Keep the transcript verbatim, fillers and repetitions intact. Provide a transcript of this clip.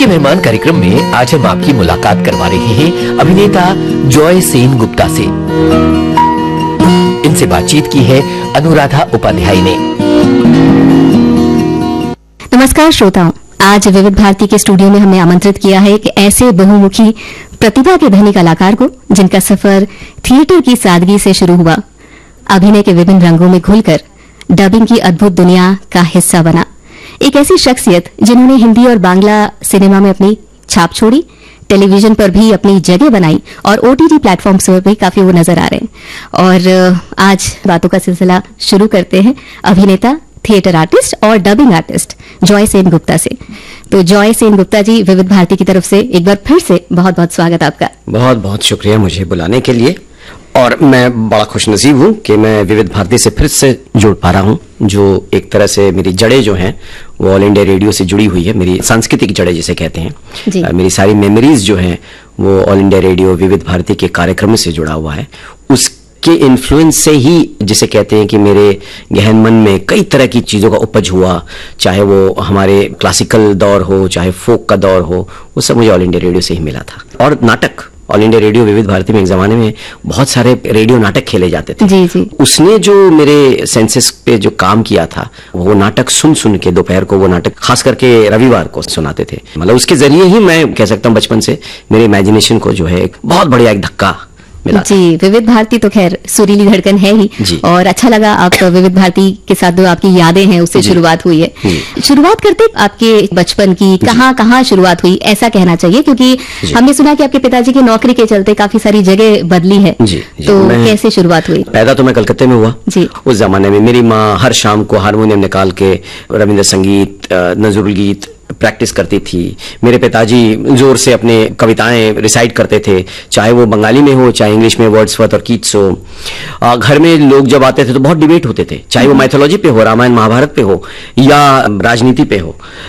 के मेहमान कार्यक्रम में आज हम आपकी मुलाकात करवा रहे हैं अभिनेता जॉय सेन गुप्ता से। इनसे बातचीत की है अनुराधा उपाध्याय ने। नमस्कार श्रोताओं, आज विविध भारती के स्टूडियो में हमने आमंत्रित किया है एक ऐसे बहुमुखी प्रतिभा के धनी कलाकार को जिनका सफर थिएटर की सादगी से शुरू हुआ, अभिनय के विभिन्न रंगों में घुलकर डबिंग की अद्भुत दुनिया का हिस्सा बना। एक ऐसी शख्सियत जिन्होंने हिंदी और बांग्ला सिनेमा में अपनी छाप छोड़ी, टेलीविजन पर भी अपनी जगह बनाई और ओटीटी प्लेटफॉर्म्स पर भी काफी वो नजर आ रहे हैं। और आज बातों का सिलसिला शुरू करते हैं अभिनेता, थिएटर आर्टिस्ट और dubbing artist Joy Sen Gupta से। तो जॉय सेन गुप्ता जी, विविध भारती की तरफ से एक बार फिर से बहुत बहुत स्वागत आपका। बहुत बहुत शुक्रिया मुझे बुलाने के लिए, और मैं बड़ा खुशनसीब हूँ कि मैं विविध भारती से फिर से जुड़ पा रहा हूँ, जो एक तरह से मेरी जड़ें जो हैं वो ऑल इंडिया रेडियो से जुड़ी हुई है। मेरी सांस्कृतिक जड़ें जिसे कहते हैं, आ, मेरी सारी मेमोरीज जो हैं वो ऑल इंडिया रेडियो विविध भारती के कार्यक्रम से जुड़ा हुआ है। उसके इन्फ्लुएंस से ही जिसे कहते हैं कि मेरे गहन मन में कई तरह की चीज़ों का उपज हुआ, चाहे वो हमारे क्लासिकल दौर हो, चाहे फोक का दौर हो, वो सब मुझे ऑल इंडिया रेडियो से ही मिला था। और नाटक, ऑल इंडिया रेडियो विविध भारती में एक जमाने में बहुत सारे रेडियो नाटक खेले जाते थे। जी जी। उसने जो मेरे सेंसेस पे जो काम किया था, वो नाटक सुन सुन के दोपहर को वो नाटक खास करके रविवार को सुनाते थे। मतलब उसके जरिए ही मैं कह सकता हूँ बचपन से मेरे इमेजिनेशन को जो है एक बहुत बढ़िया एक धक्का मिला। जी, विविध भारती तो खैर सुरीली धड़कन है ही, और अच्छा लगा आप विविध भारती के साथ जो आपकी यादें हैं उससे शुरुआत हुई है। शुरुआत करते आपके बचपन की, कहाँ कहाँ शुरुआत हुई ऐसा कहना चाहिए, क्योंकि हमने सुना कि आपके पिताजी की नौकरी के चलते काफी सारी जगह बदली है। जी, जी, तो कैसे शुरुआत हुई? पैदा तो मैं कलकत्ते में हुआ जी। उस जमाने में मेरी माँ हर शाम को हारमोनियम निकाल के रविंद्र संगीत, नजरुल गीत प्रैक्टिस करती थी। मेरे पिताजी जोर से अपने कविताएं रिसाइट करते थे, चाहे वो बंगाली में हो, चाहे इंग्लिश में वर्ड्सवर्थ और कीट्स हो। घर में लोग जब आते थे तो बहुत डिबेट होते थे, चाहे वो माइथोलॉजी पे हो, रामायण महाभारत पे हो या राजनीति पे हो।